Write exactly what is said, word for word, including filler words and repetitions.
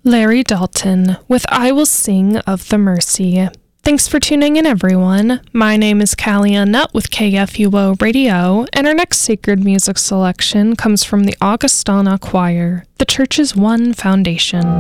Larry Dalton with I Will Sing of the Mercy. Thanks for tuning in, everyone. My name is Callie Nutt with K F U O Radio, and our next sacred music selection comes from the Augustana Choir, the church's one foundation.